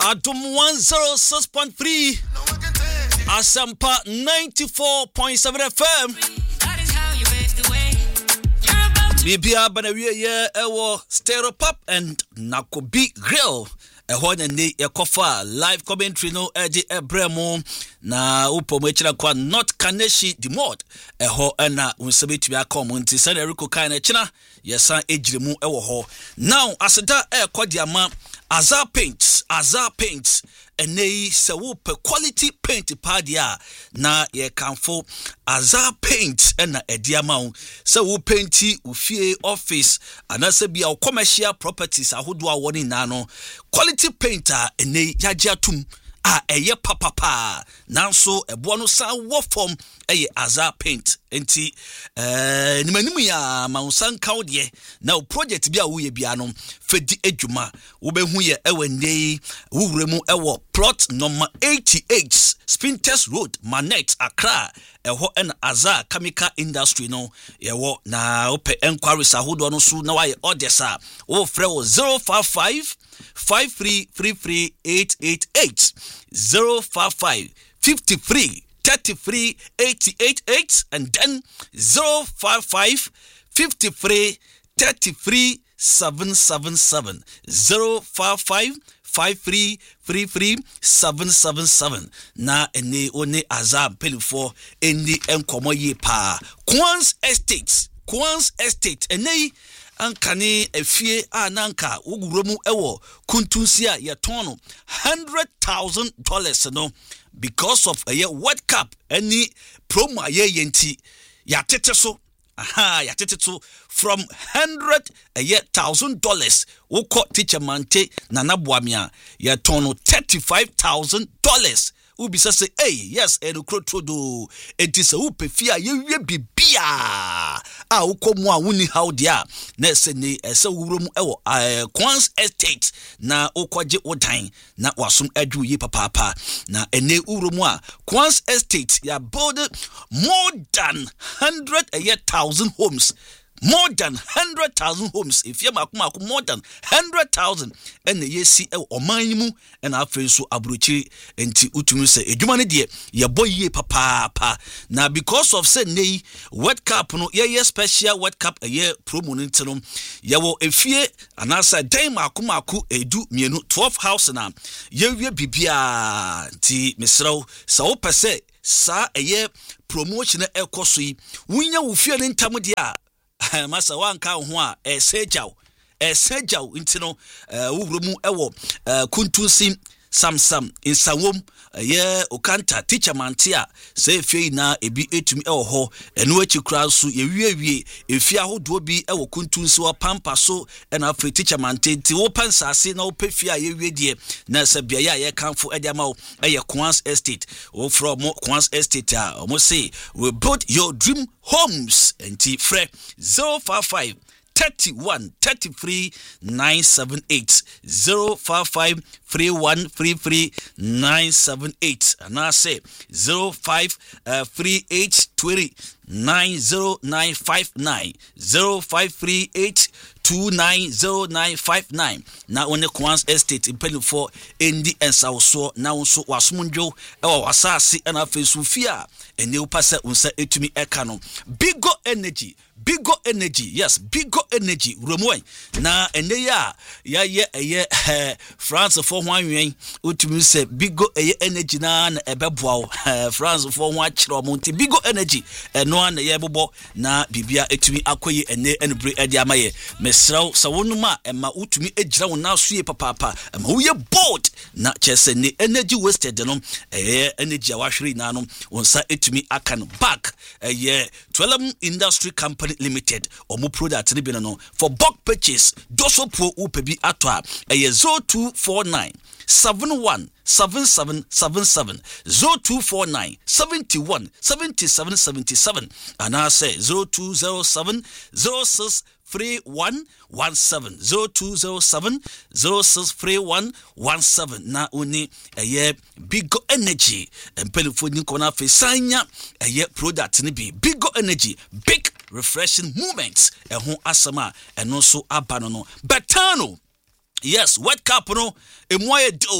Adum 106.3 Asampa 94.7 FM. Bibia Banawiye ye ewo Stereo Pop and Nakobi Grill. Eho ne ekofa live commentary no eje ebremo na upomechira kwa not Kaneshi the mod eho na unsebetumi akom nti sane Eriko kan na china yesan ejiremu ewo ho now aseda ekodiama Azar Paints enei se wo pe quality paint padia na ye kanfo Azar Paint na ediama se wo painti ufie office anase bia commercial properties ahodo awoni na no quality painter enei yagiatum eye papa nanso ebo no san wo form eye Azar Paint enti nimanimu ya maunsan kaudie na project bia wo ye bia no fedi adwuma wo behu ye ewendei wo wuremu ewo plot number 88 Spinters Road Manet Accra eho en Azar Chemical Industry no yewo na ope enquiries ahodo no so na waye odesa wo frɛ wo 055 5333888 055 53 33 888 and then 055 53 33 777 055 5333 777 na ene one Azar pelifo endi enkomo ye pa Quans Estate ene ankane efie ananka uguromu ewo kuntunsia ye tono $100,000 no because of a World Cup any promo ye yenti ya tete so from $100,000 woko teacher mante nanabuamia ya tono $35,000 ubisa say yes enukrotrodo entise upefia ye bibia ukomu a wuni how dia na se ni ese wurom ewo Quans Estate na ukwaje odan na wasum adwu ye papa na ene wurom a Quans Estate ya build more than 100,000 homes. More than 100,000 homes. If you make more than 100,000, and the yesi omanimu and our friends so abruchi enti utumi se edwuma ne de ye boy ye papa na because of say nei World Cup no ye special World Cup ye promo no ye wo efie anasa dan maku edu mienu 12 house na ye wie bibia ti mesrew sa wo pese sa ye promotion ekoso yi wunya wo fie ne ntam de a masa wanka ho a esejaw intino wuwromu ewo kuntunsim samsam insawom ye okanta teacher mantia say fie na ebi etumi ewo ho eno akikura so ye wie efie ahodo bi ewo kuntunsi wa pampa so ena free teacher mantenti wo pansase na wo pefie a ye wie de na sabia ya ye kanfo ede ama wo eye Quans Estate wo from Quans Estate a mo say we build your dream homes enti frɛ 055 31 33 978 055 31 33 978 and I say 05 38 20 90959 0538 290959 na one Quans Estate impeli for endi ensawso na wonso wasomdwo ewa wasase na afesu fia ene upasa unsa etumi eka no Bigo Energy yes Bigo Energy Romoy na ene ya France for hwanwen utumi se Bigo Energy na ebeboa France for hwan kire omonti Bigo Energy eno na ye bobo na bibia etumi akoyi ene enbre edi amaye mesraw sawonuma ema utumi egira wona so ye papa ema wo ye bold na chese ne energy wasted no energy awahwere na no wonsa etumi akan back 12 Industry Company Limited omo product ni bi no for bulk purchase doso pro upebi atwa 0249 71 7777 0249 71 77 77 and I say 0207 06 3117 0207 06 3117 na uni Bigo Energy empelifoni kona fesanya product ni bi Bigo Energy big refreshing moments ehun asama eno so abano no betano yes World Cup no emoye do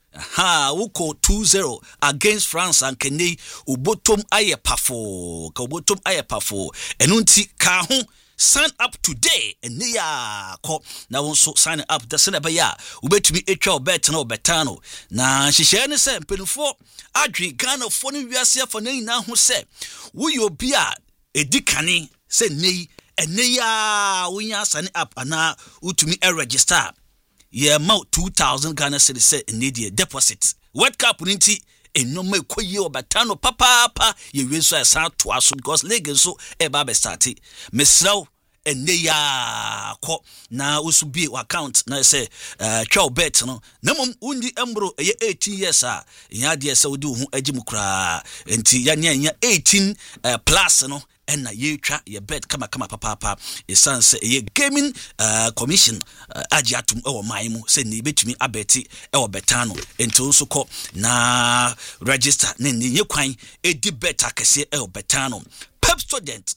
Woko 2-0 against France and Kenya ubotom aye pafo ka ubotom aye pafo enunti ka ho sign up today and ya ko na wonso sign up da se na ba ya ubetumi etwa obet na obetano na hihye ne se mpenufo adwe Ghana fo no wiase afo na nyina ho se wo yo bi a edikane se nei ene ya wonya sign up ana utumi register yeah, ma 2,000 Ghana cedis say need deposit. World Cup ninti eno ma ekoye obatano papa ye wenso asa to aso because league so e ba be start. Mesraw ene ya ko na usubi account na say twa bet no. Na mom undi embro ye 18 years a ya de say odi hu agimu kra. Enti ya nya 18 plus no na yetwa ye bet kama papa esanse ye gaming commission agiatum ewo maimu se ni betumi abeti ewo betano ento nso ko na register ne ye kwan edi bet akese ewo betano Pepsodent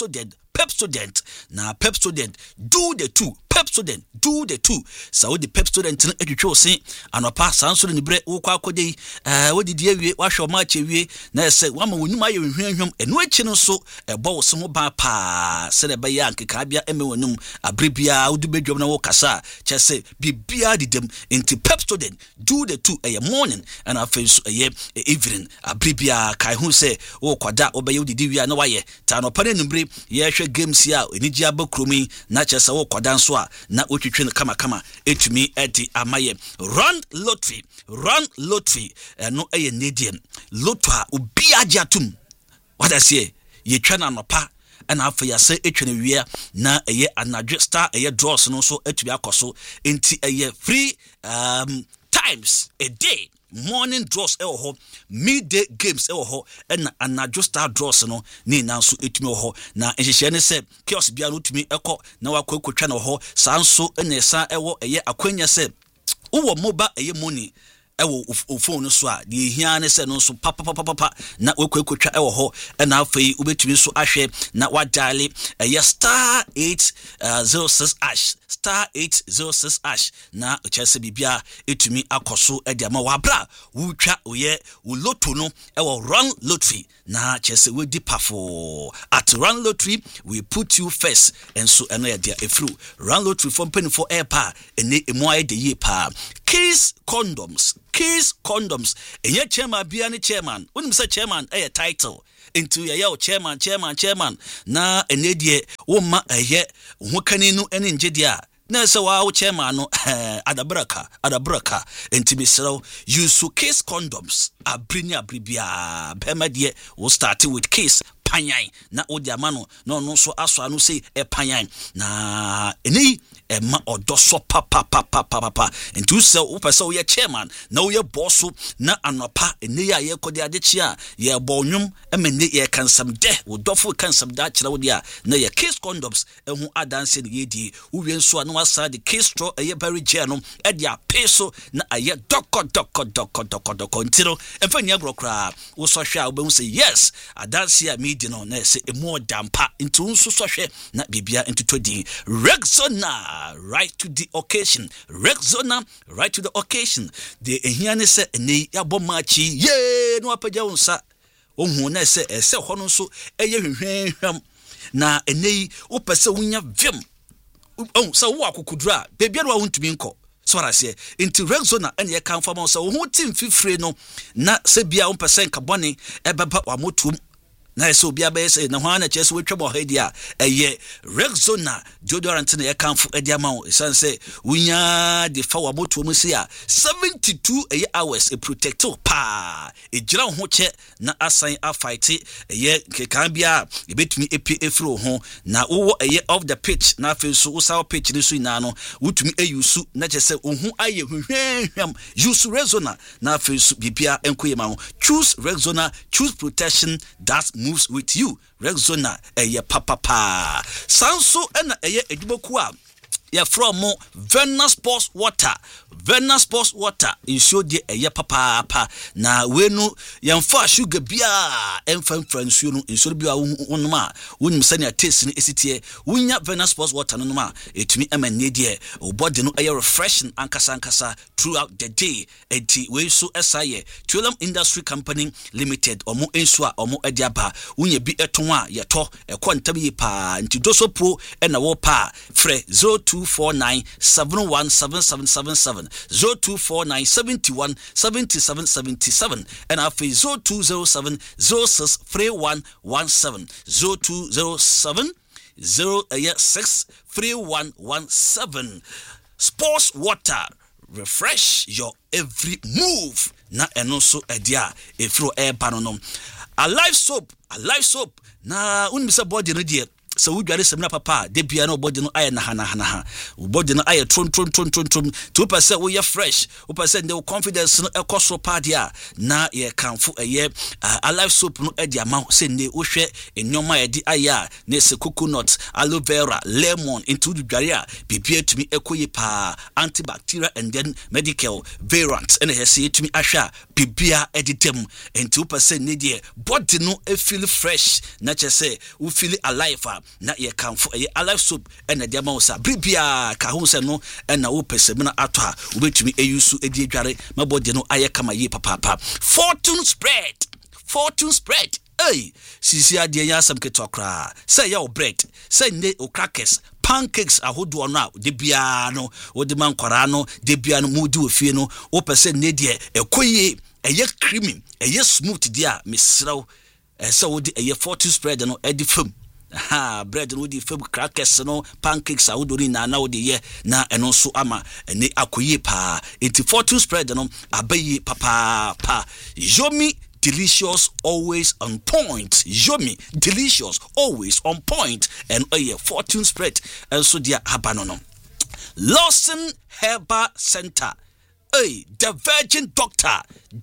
na Pepsodent do the two Pepsodent do the two so the Pepsodent no etwetwe osin anopa sanso ni bre wo kwa akode wodidi awie wahwe ma achewie na ese wama wonum aye hwenhwem eno achi no so ebo wo se ho ba pa se de be ya nkeka bia eme wonum abrebia wodu bedwom na wo kasa chese bibia didem into Pepsodent do the two morning and afenso evening abrebia kai hu se wo kwada obaye wodidi wi na waye ta no pa ne numbre ye hwe games ya eniji abakromi na chese wo kwada nso a na otwetwe kama etumi edi amaye run lottery no Nedian lotto a obi agiatum what I say ye twa na nopa and afa ya say etwene wia na anadwe star draws no so etumi akoso enti free times a day morning draws ho midday games ho and anadwo star draws no ni na so etumi ho na nhihye ne se kiosk bia no tumi ekọ na wakokotwa na ho sanso ene sa akwanya se wo moba money ewo phone so a de hia ne se no so papa na wekwekotwa ho na afei ubetumi so ahwe na wadale star 806 ash star 806 ash na chese bibia etumi akoso ediama wabra wutwa oye lotto no run lottery na chese we dipafo at run lottery we put you first and so eno dia efru run lottery from penny for airpa ene emo aye de ye pa Kiss condoms enye chairman bia ne chairman wonim say chairman title into your chairman na enedie wo ma ho kani no ene ngedia na se wa chairman no adabraka enti misero use Kiss condoms abribia bemade we start with Kiss panyan na odiamano no so aso anu say panyan na eni ma odoso papa enti se wo pese wo ye chairman na wo ye boss na anopa eni ya ye kodi adechi a ye bonwum emene ye kansam de wo dofo kansam da kire wo dia na ye Kiss condoms ehu adanse ne yedi wo wie nso anu asa de Kiss straw ye very gel e dia peso na aye doko ntiro efa nya grokra wo so hwe a wo be say yes adanse a media no na se emu dampa nti nso so hwe na bibia entutodi Rexona right to the occasion the ehiane se eni yabo machi ye no apaja unsa ohun na se ho no so eye hwehwehwam na eni opese wunya vim so wo akokudura bebia no wontumi nko so ara se into Rexona ene ye kan fama so ho tim fifre no na se bia opese nka bone ebeba wa motum na so bia be say na hwana chese we twebo hedia Rexona deodorant na yekanfo ediama o sanse wunya de fa wa moto mu se a 72 hours protector pa ejira ho che na asan a fight kekan bia ebetumi efro ho na wo off the pitch na fe so usaw pitch ni so ina no wutumi eyusu na chese ohu aye hwehwam use Rexona na fe so bibia enkoyema ho choose Rexona, choose protection that moves with you. Rexona papa sanso ena edwoku a ya from Venus Sports Water nsuo de eye papa na wenu yamfa sugar bia emfa nsuo no nsuo bia wonum a wonim sane a taste no esitie wonya Venus Sports Water no ma etumi amane de o body no eye refreshing ankasa throughout the day enti we so esaye Tulam Industry Company Limited omo ensu a omo ade aba wonya bi eton a yeto ekontam yi pa nti doso pro na wo pa frɛ 0249717777 0249717777 and after 0207063117 0207063117 Sports Water, refresh your every move. Na eno so edia efro panonom. A live soap na unmisa body no die so we dware semna papa de bia no body no aye na ha body no aye tron 2% we fresh 2% the confidence no ekoso pa dia na ye kanfo eye a live soap no e dia ma se ne wo hwe enyoma ye di aya na se coconut aloe vera lemon into dware a bibia tumi ekoye pa antibacterial and then medical variants and he say tumi ahwa bibia editem into 2% ne die body no e feel fresh na che say we feel alive na ye kanfo ye alive soap and the amount sa bribia ka ho se no na wo pesem na ato a wo betumi eyusu edi adware ma body no aye kama ye papa fortune spread hey sisi ade ya sam ketokra say ya bread say ne o crackers pancakes ahodo no a de bia no wo de man kwara no de bia no mudi ofie no wo pese ne de ekoye eye creamy eye smooth dia mesraw so wo de eye fortune spread no edi fam bread no di fam crackers no pancakes ahodo ni na wo de ye na eno so ama ene akoye pa enti fortune spread no abayi papa Yomi delicious always on point. Yomi delicious always on point and fortune spread and so dia habanono. Lawson Herbal Center. The Virgin Doctor.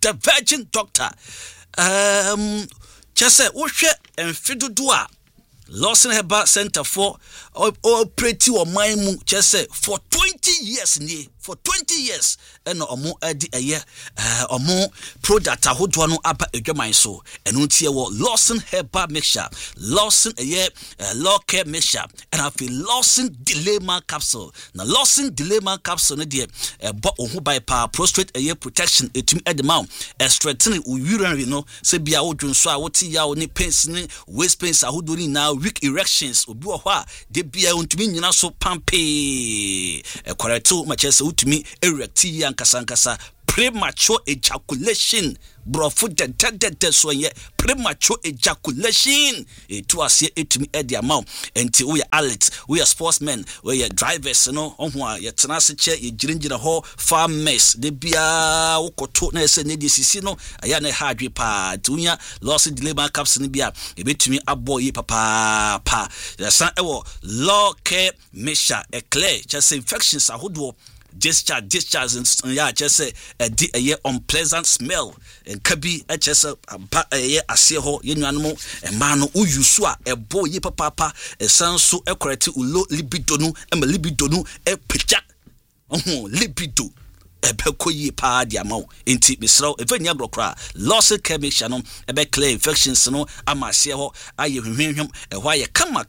Chese uhwe enfidudua Lawson Herbal Center for operate or mine chese for 20 years ni for 20 years and omo edi eye omo product ahodo no aba edwaman so enu tie wo Lawson Herbal Mixture Lawson law care mixture and I feel Lawson Dilema capsule na Lawson Dilema capsule no de bo ohu by power prostate protection etumi edema strengthening urinary no se bia wodwonso a woti ya oni pains ni waist pains ahodo ni na weak erections obi wo a de bia ontumi nyina so pampe correcto machese utumi erecti yankasa premature ejaculation brofu de so ye premature ejaculation to asie etumi edi amount enti we alert we sportsmen we drivers no ohun a ye tena se che ye giringira ho farmers de bia wokoto na ese ne de sisi no aya na ha adwe pa tunya loss dilemma caps ne bia ebetumi abo ye papa ya san ewo law care measure a clear just infections ahodo discharge and yeah just say a year unpleasant smell and kabi just a year aseho yenuanmo e ma no uyusu a ebo ye papa e sanso e correct ulo libido no e peja libido ebekoyi pa dia ma enti misraw evania grokra loss chemical no ebe clear infections no amase ho aye hwehwehwem e ho aye kama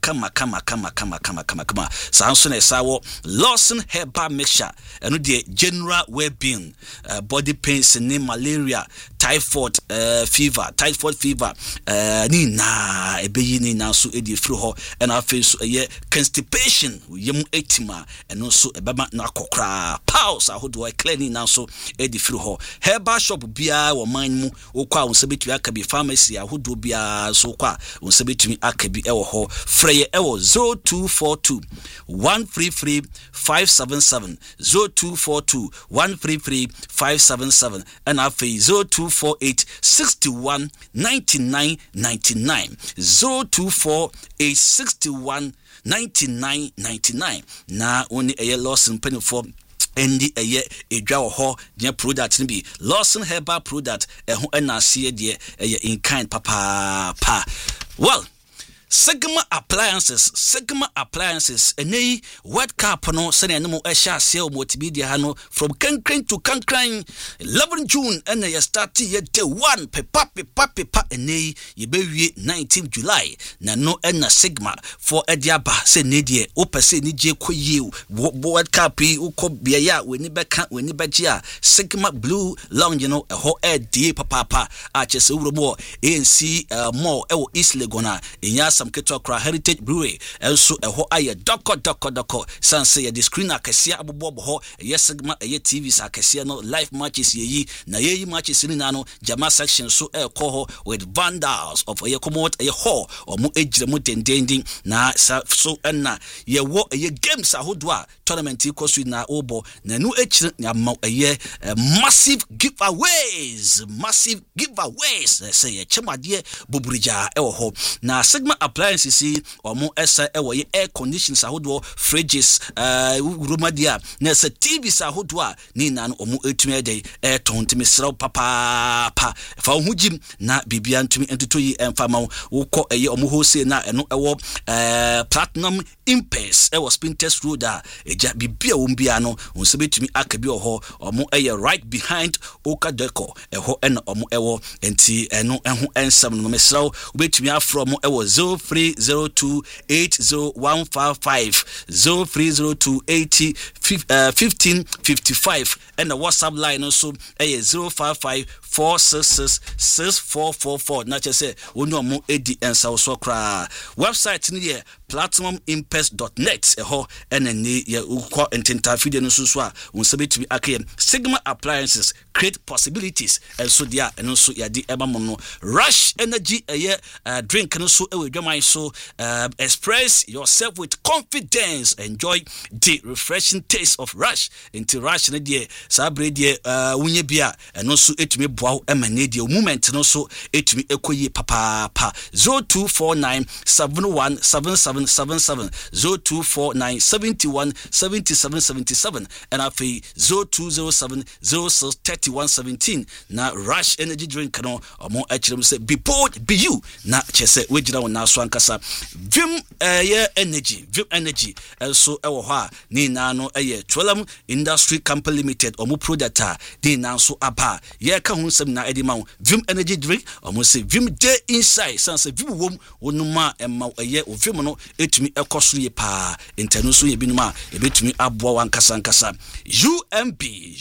sanso na sawo Lawson Herbal Mixture eno de general well-being body pains ni malaria typhoid fever ni na ebeyi ni na so edi firi ho and afi so ye constipation yem etima eno so ebema na kokra pause ahodo clear ni na so edi firi ho herbal shop bia wo man mu okwa wonsebetumi akabi pharmacy ahodo bia so kwa wonsebetumi akabi ewo ho freye ewo 0242 133 577 0242 133 577 and afi 0248 61 99 99 0248 61 99 99 na oni eye Lawson penny for endi eye edwa wo ho dia product ni bi Lawson Herbal product ho na ase de eye in kind papa well Sigma Appliances ene World Cup no sene no ehya ase o multimedia ha no from Kankran to Kankran 11 June and ye start ye day 1 pepa ene ye bewie 19th July na no na Sigma for ediaba se ne die opese ni je koyi World Cup ukọ bia ya weni beka weni bagia Sigma Blue Lounge no ho die papa a chese wrobo ANC mall ewo East Legona enya sam keto kra Heritage Brewery enso ho aye doko sanse ye the screen akasia abobo ho ye Sigma ye TV sa akasia no live matches ye na ye matches ni na no jama section so ekọ ho with Vandals of ye commot ye ho omo ejire mu dendending na so na ye wo ye games ahodo a tournament ikosu na obo na nu echire nyama ye massive giveaways say ye chemade boburija ewo ho na Sigma Appliances omo esa ewo ye air conditions ahodo fridges romadia na se TVs ahodo a ni na no omo etumi ede tontimi sraw papa fa hujim na bibia ntumi entotoyi emfama wokọ eye omo hose na eno ewo Platinum Impes ewo Spintest Road a eja bibia wombia no onse betumi akabi ho omo eye right behind Oka Deco eho ena omo ewo enti eno eho ensam no mesraw obetumi afro omo ewo 0302801555 0302801555 and the WhatsApp line also eye 05546664444 na chese wonu omo edi ensa so kra website ni ye platinumimpest.net eho eneni ye ukọ ententa video no so a unsebetumi akaye Sigma Appliances create possibilities and so dia eno so ya di ebamo no Rush Energy drink no so ewe dwaman so express yourself with confidence, enjoy the refreshing taste of Rush into Rush na die sabre die wunye bia eno so etumi boaw emane die moment no so etumi ekoyi papa 0249717777 0249717777 and afi 0207063117 na Rush Energy drink no omo achirem say be bold be you na chese wejira wona so ankasa Vim energy so ewo ho a ni na no eye Twolam Industry Company Limited omo product a di na so aba ye ka hu nsem na edima Vim Energy drink omo say Vim day inside sanse Vim wom wonuma emma eye Vim no etumi ekoso ye pa intenu so ye binuma e betumi aboa wankasa UMB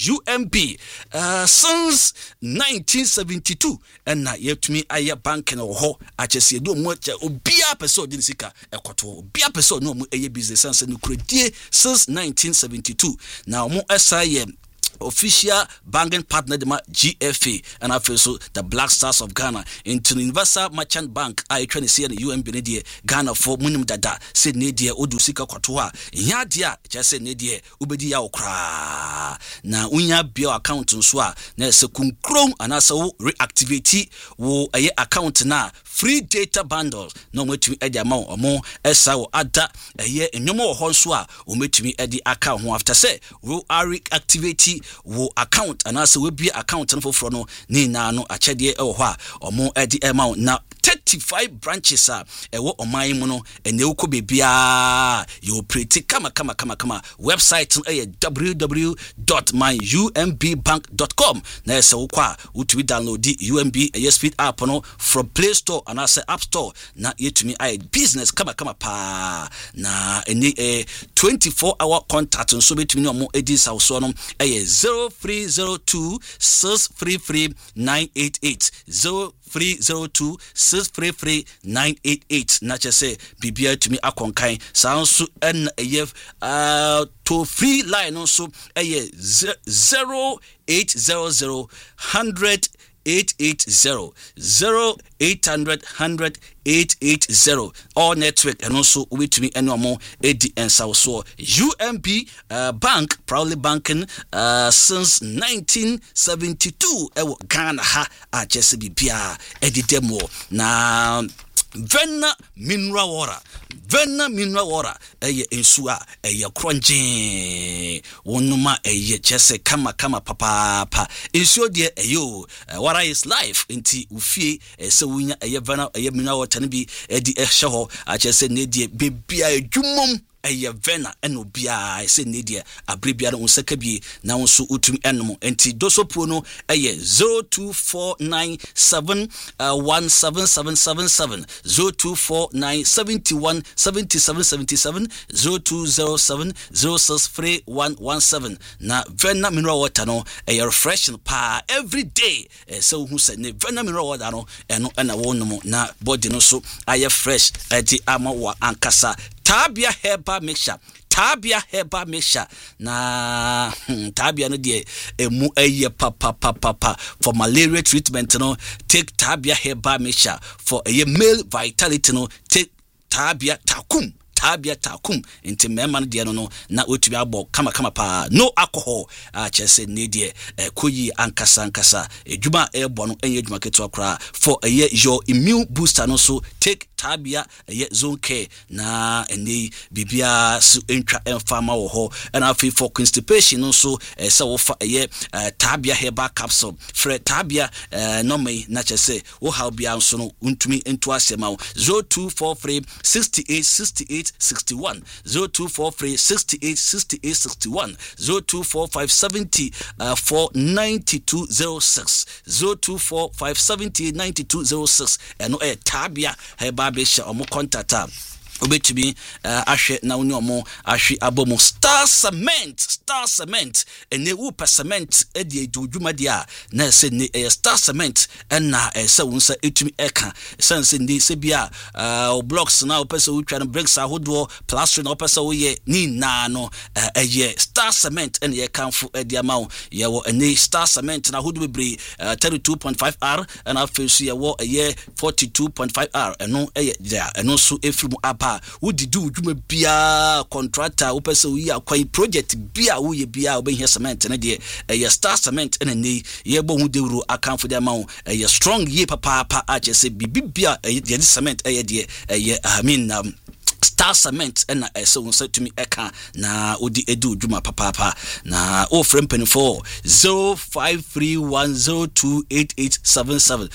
since 1972 and na yetumi aye bank no ho achese do mo obia person di sika ekoto obia person no mo eye business sanse no kredie since 1972 now mo SIM official banking partner de GFA and also the Black Stars of Ghana into Universal Merchant Bank I try to see the UMB ne Ghana for munim dada say ne die odu sika kwato a nya dia just say ne die ubedi ya okra na unya bio account nso a na se kunkrom anasa wo reactivate wo aye account na free data bundles no metumi edi ama omo esa wo ada aye enyomo ho nso a o metumi edi account ho after say wo reactivate wo account anasa we be account no for no ni na no achede e wo ho a omo edi amount na 35 branches a ewo oman mu no ene uko bebia you pretty kama website www.myumbbank.com na ese wo kwa utumi download the UMB speed app no from Play Store and as App Store na yetumi I business kama pa na ene 24-hour contact so betumi no mo edi sa so no 0302 633 988 302-633-988 na chese bibia tumi akonkan sanso en eye to free line also 0800 100 880 0800 100 880 all network and also with me and more edi and so UMB bank proudly banking since 1972 Ghana ha a just bibia edi demo na Vena mineral water. Vena mineral water. Eye ensua. Eye crunching. Wonuma eye chese kama papa. Ensure dear eyo. Water is life. Inti ufie. Se winya eye vena eye mineral water nibi. Edi shaho. Achese nedie bebia jumom. Eye vena eno bia se nedia abrebia no saka bi na wonso utum enmo enti doso pro no eye 0249717777 0249717777 0207063117 na vena mineral water no eye refreshing pa every day so hu se ne vena mineral water no eno na wonno na body no so aye fresh edi ama wa ankasa Tabia Herbal Mixture. Tabia Herbal Mixture. Na Tabia no de emu eye papa for malaria treatment no take Tabia Herbal Mixture for a male vitality no take Tabia Takum into memman de no na otumi abo kama pa no alcohol chese ne de koyi ankasa ejuma ebo no enye ejuma keto akra for a year your immune booster no so take Tabia zone care na ene bibia su entwa enfama wo ho na afi for constipation no so se wo fa Tabia Herbal Capsule for Tabia no me na chese wo how bia so no untumi ento asema 0243 68 61 0243 68 61 024570 49206 024570 eno Tabia Herbal Mixture omo contact obetumi ahwe na woni omo ahwe abomo Star Cement ene wu per cement edi edwuma dia na se ne Star Cement na se wonsa etumi eka sense ndi se bia blocks na opese wutwa no bricks ahodo plaster na opese wo ye ni na no Star Cement ene ye kanfo edi amawo ye wo ene Star Cement na ahodo bebre 32.5R and afesu ye wo 42.5R eno eno so efrimu wo didu dwuma bia contractor wo pese wo yi akwai project bia wo ye bia wo be here cement na de Star Cement na ne ye bo hu dewuro akanfo de ma wo strong ye papa a chese bibia ye cement de Star Cement and so won't to me eka na odi edu dwuma papa na o frem pen for 0531028877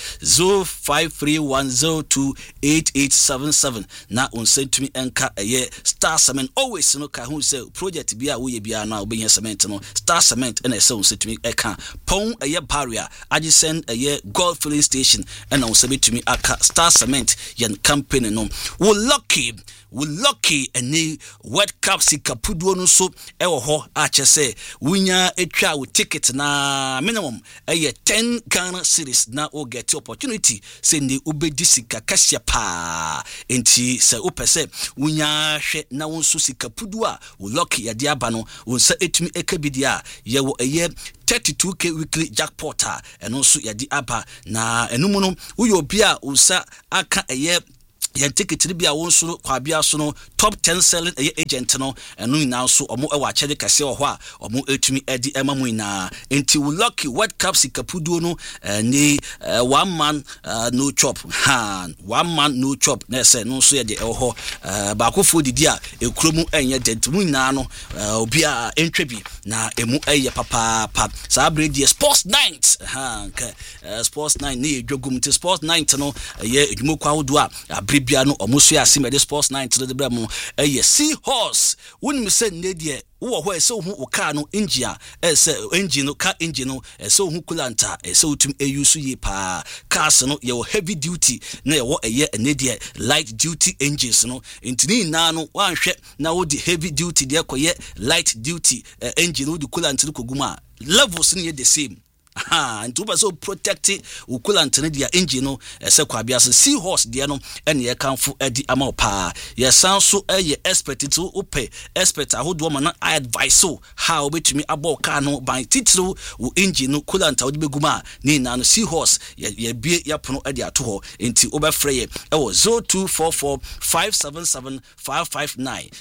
0531028877 na on send to me enka Star Cement always no ka hu say project bia wo ye bia na obenya cement no Star Cement and so send to me eka pon barrier adjacent Gold filling station and on send to me aka Star Cement yen company no wo lucky any World Cup sikapuduo no so ewo ho a chese wunya etwa wo ticket na minimum 10 Ghana cedis na o get opportunity say ne obedi sika kasia pa enti se opese wunya hwe na wonso sikapuduo a wo lucky ya dia ba no wonsa etumi ekabidia ye wo 32k weekly jackpot and also yadi aba na enumu no uyo obi a usa aka yan ticket ni bia won so kwa bia so no top 10 selling agent no enu na so omo e wa chede kase ho a omo etumi edi emamu ina enti we lucky World Cup sikapuduo no ni one man no chop one man no chop na say no so ye de ho ba kofo didi a ekromu enye dentumu ina no obi a entwe bi na emu eye papa sa bredi sports night sports night ni edwogum ti sports night no ye edwumo kwa hodo a bia no omuso ya simede sports night to the bramo Seahorse won me say ne de wo ho ese hu uka no engine ese engine no car engine no ese hu kulanta ese utum eyusu ye pa cars no ye heavy duty na ye wo ne de light duty engines no intini na no wanhwe na wo di heavy duty de koye light duty engine no di kulanta no koguma levels ni the same ntuba so protect ukulant ne dia engine no ese kwa bia so Seahorse dia no ene ye kanfo adi ama pa ye sanso ye expert to upe expert ahodo ma na advice so how betumi abo car no by titru wo engine no coolant wo beguma ni na no Seahorse ye bie ya pono adi ato ho enti obefre ye ewo 0244577559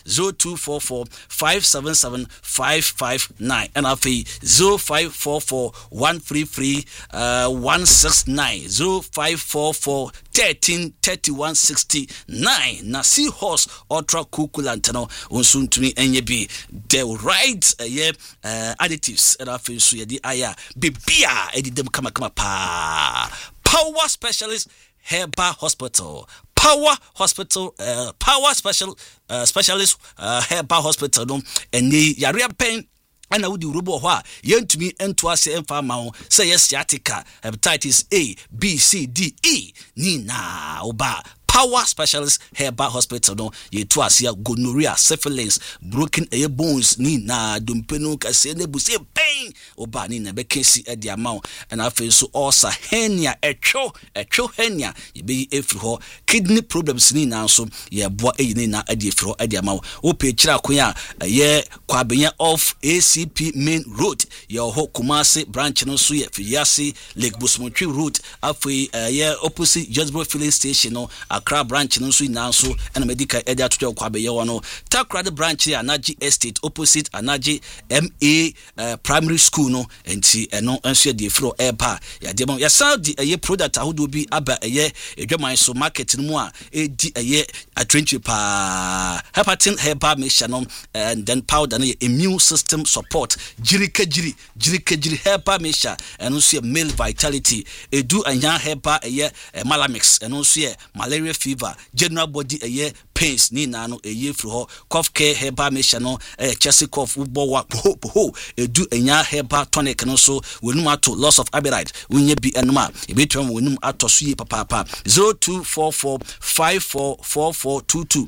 0244577559 and afi 0544 free 169 0544 13 3169 na Seahorse Ultra Coculant no onso ntumi enye bi the right additives and afi so yedi aya bibia edidem kama pa Power Specialist Herbal Hospital Power Hospital Power Specialist Herbal Hospital no eni yare pen ana wudi robo ho a yentumi ento ase emfa ma ho say sciatica hepatitis A B C D E ni na oba Power Specialist Herbal Hospital no ye to asia gonorrhea syphilis broken bones ni na dompenu kase na buse pain oba ni na bekesi e dia ma and afi so ulcer hernia etwo hernia ye be efri ho kidney problems ni na so ye boa ni na ade efri ho ade ma wo pe kira konya ye kwabenya of ACP main road ye ho Kumasi branch no so ye Fiase Lake Busumtwi road afi ye opposite Josbro filling station no Accra branch no so ina so and medical area to kwa be ye wono Takrade branch Anaji Estate opposite Anaji MA primary school no enti eno enso de fro airpa ya de ya sound ye product ahodo bi aba ye edwaman so market no mu a edi ye atrenchi pa hepatin herbal mixture no and then powder no immune system support jirikajiri herbal mixture eno so male vitality edu anya herbal ye malamix eno so ye malaria fever general body pains ni na no fru ho cough care herbal mixture no chest cough bo edu enya herbal tonic no so wenum ato loss of appetite unye bi enuma ebetwam wenum ato so ye papa 0244 544422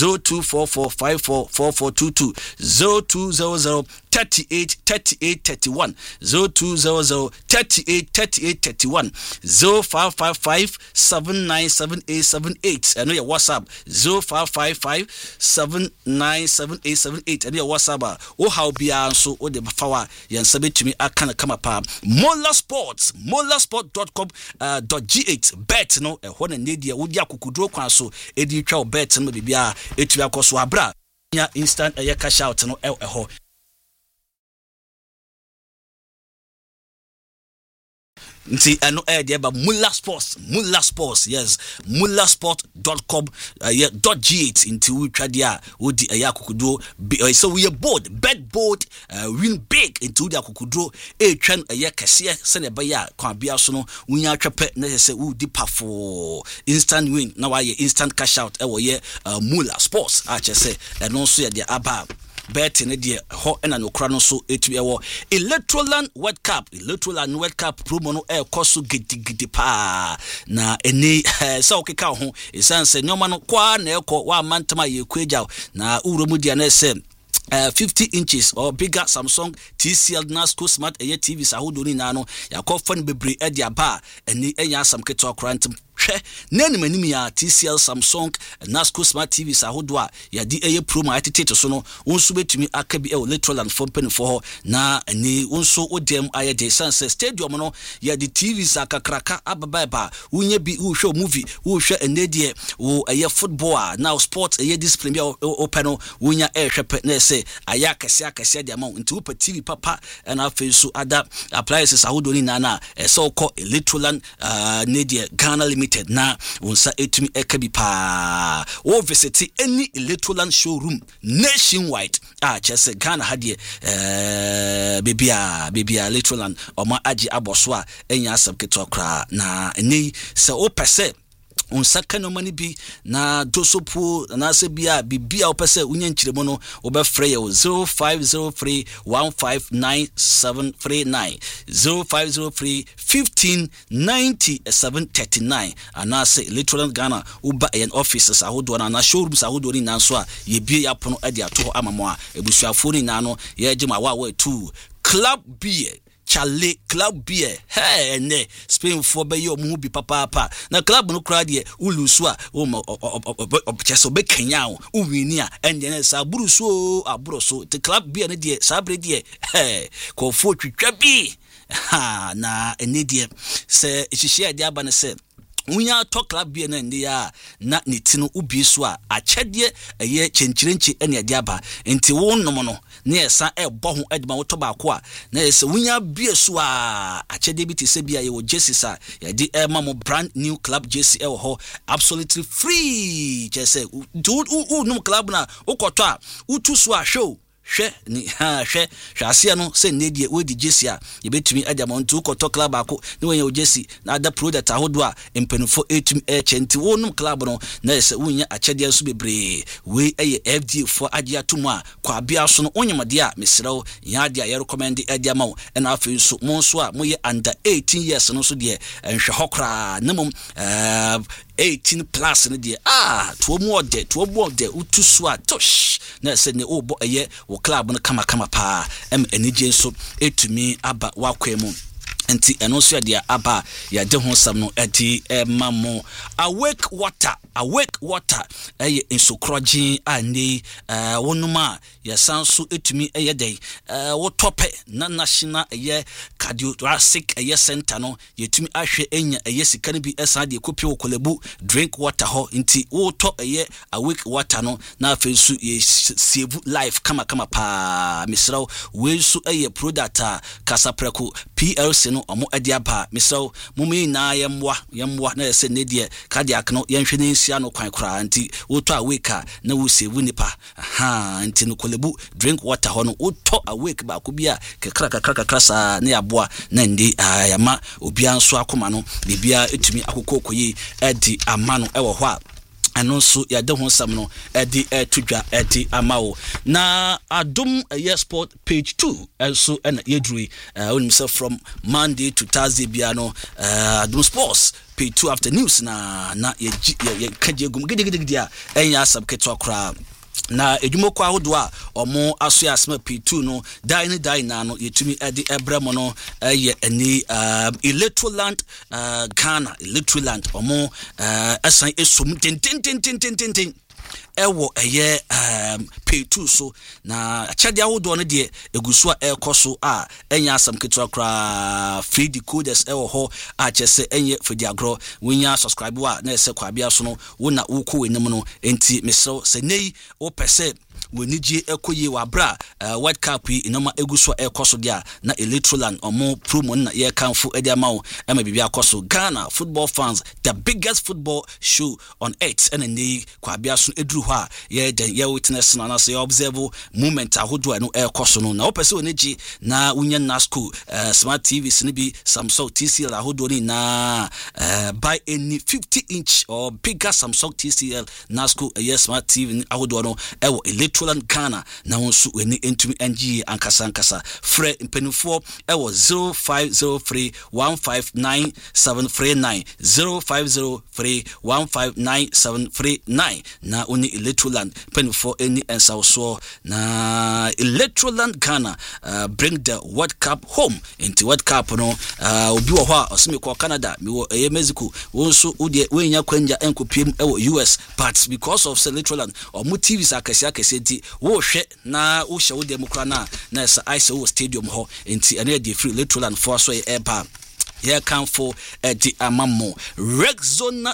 0244 544422 0200 3831 0200 3831 0555 797878 and your WhatsApp 0555 797878 and your WhatsApp o how bia so o de fawa yan sabetumi akana kama pa mollersport.com.gh bet no ho na nedia wodi akukudro kwan so edi twa bet no bibia etu akoso abra nya instant cash out no ho nti eno de ba Muller Sports yes mollersport.com.gh into utwa dia odi ayakokudo so we are bold bet bold win big into dia kokudo etwan kese se ne ba ya kwa bia so no wunya atwepe na se udi pafo instant win na wa ye instant cash out ye Muller Sports a chese eno so ye dia aba bet in the ho and no crown so etu ewo Electroland World Cup promo no koso gidi pa na eni so keka ho esanse nyoma no kwa na ekọ wa mantama ye kwaja na uromu dia na se 50 inches or bigger Samsung TCL Nasco Smart TV sahudo ni nano ya kofan bebre edia ba eni enya sam keto krantim nani manimi ya TCL Samsung Nasco Smart TV sahudo a ya di eye promo atete so no wonso betumi akabi Electroland company for na eni wonso odem aye de sense stadium no ya di TV sakakraka ababa wunye bi wo hwe movie wo hwe enedie wo eye football now sports eye display bi open no wunya hwe na se aya kase de amount nti wo pa TV papa and afi so other appliances ahodo ni nana so call Electroland nedie Ghana Limited na wonsa etumi ekabi pa wo visit any Electroland showroom nationwide chese Ghana hadie bebia Electroland o ma agi aboso a enya asem ketokra na eni se o pese unsaka no mani bi na dosopo na se bia bibia opese unye nchiremo no obefre ye 0503 159739 0503 159739 ana se Electroland Ghana uba en offices ahodo na showrooms ahodo ni nanso a ye bia ya pono ade ato amamo a ebusuafo ni nano ye gima wa 2 Club Beer Chale Club Beer ne Spain for be yo mu bi papa na club no kra de ulusu a o cheso be Kenya o wini a ende na sa buruso abroso the Club Beer ne de sabre de ko fo twitwa bi na ene de se ehihie ade aba ne se Unya talk club be na ndia na nitino ubi so a akyede eye chenchirenchi ene adiaba enti wo nom no na esa ebo ho adima wo to baako a na esa unya bie so a akyede bi te se bia ye wo jerseys a ye di mamo brand new club jersey e ho absolutely free chese u nom club na ukoto a utu so a show hwe ni hwe asia no se nedie we di jersey a ye betumi adama ntu ukoto club ako ne we ye jersey na ada product ahodo a empenufo etumi chenti wo nom club no na ese unya akyede so bebre we eye FD for ade atomu a kwa bia so no onyamade a mesrew ya de a ye recommend ade ama wo na afi so mo so a mo ye under 18 years no so de nhwe hokra na mom 18 plus ne de to mu ode utu so a tosh na se ne obo eye wo club no kama pa enije so etumi aba wakwemu enti eno so de aba ya de ho sam no edi mamo awake water eye insokroji ani wonuma ya sanso etumi eye dey wo tope na national eye cardiothoracic eye center no yetumi ahwe enya eye sikane bi esa de kopi wo kolebu drink water ho enti wo to eye awake water no na afensu ye save life kama pa misraw we su eye product kasapreko PLC no omo adiaba misraw mumi na yemwa na se ne de cardiac no yenhwe ne nsia no kwan kra nti wo to awake na wo save nipa nti no kolebu drink water ho no wo to awake ba ko bia kakra sa na yaboa na ndi yama obia nso akoma no bibia etumi akokokoyi edi amano ewo ho a eno so ya de ho sam no edi tudwa edi amawo na adom sport page 2 also na yedrui onim say from Monday to Thursday bia no adom sports page 2 after news na ye kaje gum gidigidi a enya sabketo akra na edwumoko ahodo a omo aso asma P2 no dai na no yetumi edi ebremo no ye ani Electroland Ghana Electroland omo asan esum tin ewo eye P2 so na achade ahodo no de eguso a ekoso a enya asam keto akra free decoders ewo ho a chese enye fediagro wonya subscribe wa na ese kwa bia so no wo na wo ko wenim no enti meso se nei wo pese wenije ekoye wa bra World Cup inoma eguso ekoso dia na Electroland omo promo na ye kanfo edi amawo ema bibia akoso Ghana football fans the biggest football show on earth and nei kwa bia so edru ho a ye witness na say observe moment ahodo no ekoso no na opese oniji na unya na school smart TVs ni bi Samsung TCL ahodo ni na buy any 50-inch or bigger Samsung TCL na school smart TV ahodo no ewo Electroland Ghana na wonsu weni entumi NG ankasa frɛ mpenufo ewo 0503159739 0503159739 na oni Electroland mpenufo eni ensawso na Electroland Ghana bring the World Cup home into World Cup no obi wo ho a osime ko Canada mi wo Mexico wonsu udi wenya kwanja enkopiem ewo US but because of Electroland or mu TVs akase wo hwe na wo hye wo demokra na sa ice wo stadium ho enti ene de free Electroland for so eba here come for the amamo Rexona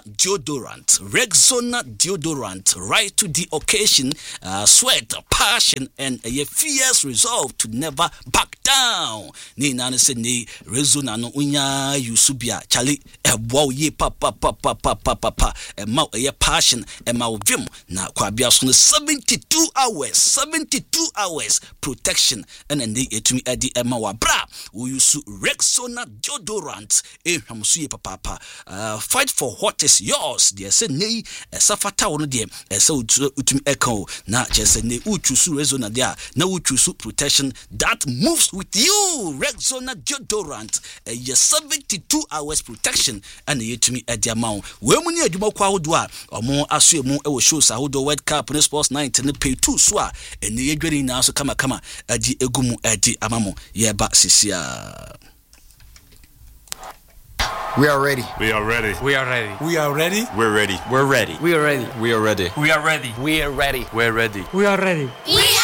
deodorant right to the occasion sweat passion and a fierce resolve to never back down ni nane se ni Rexona no unya yusubia chali ebo ye papa e ma ye passion e ma vim na kwa bia so 72 hours protection and then etumi edi e ma wa bra wo yusu Rexona deodorant hamsuye papa fight for what is yours there say nei safata wono de say utumi eka na chese nei uchusu Rexona there na uchusu protection that moves with you Rexona deodorant 72 hours protection and yetumi ediamount we mu ni adwuma kwa hodo a omo aso emu e wo shows ahodo World Cup ne sports night ne pay 2 so a ene yedwani na so kama adi egumu adi amamo ye ba sisia. We are ready. We are ready. We are ready. We are ready. We're ready. We're ready. We are ready. We are ready. We are ready. We are ready. We're ready. We are ready. We